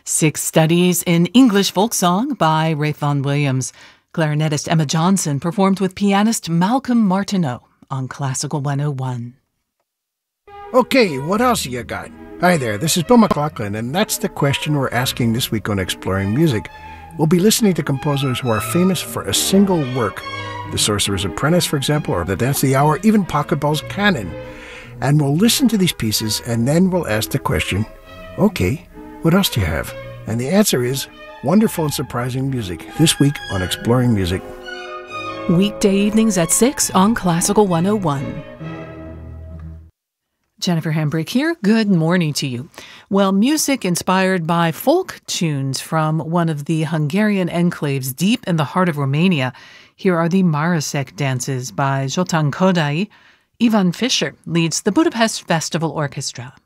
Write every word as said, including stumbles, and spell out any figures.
Six Studies in English Folk Song by Rafe Vaughan Williams. Clarinetist Emma Johnson performed with pianist Malcolm Martineau on Classical one oh one. Okay, what else you got? Hi there, this is Bill McLaughlin, and that's the question we're asking this week on Exploring Music. We'll be listening to composers who are famous for a single work. The Sorcerer's Apprentice, for example, or The Dance of the Hour, even Pachelbel's Canon. And we'll listen to these pieces, and then we'll ask the question, okay, what else do you have? And the answer is wonderful and surprising music, this week on Exploring Music. Weekday evenings at six on Classical one oh one. Jennifer Hambrick here. Good morning to you. Well, music inspired by folk tunes from one of the Hungarian enclaves deep in the heart of Romania. Here are the Marasek dances by Zoltán Kodály. Ivan Fischer leads the Budapest Festival Orchestra.